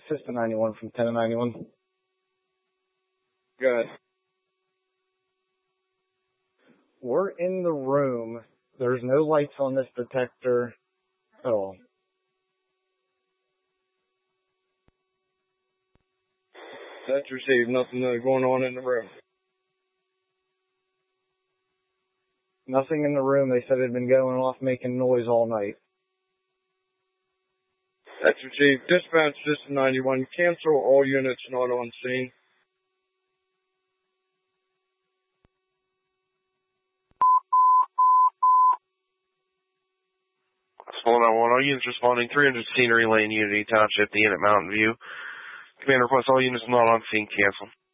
System 91 from 10 to 91. Good. We're in the room. There's no lights on this detector at all. That's received. Nothing going on in the room. Nothing in the room. They said it had been going off making noise all night. That's received. Dispatch System 91. Cancel all units not on scene. Hold on, all units responding. 300 Scenery Lane, Unity Township, the unit Mountain View. Command request all units not on scene cancel.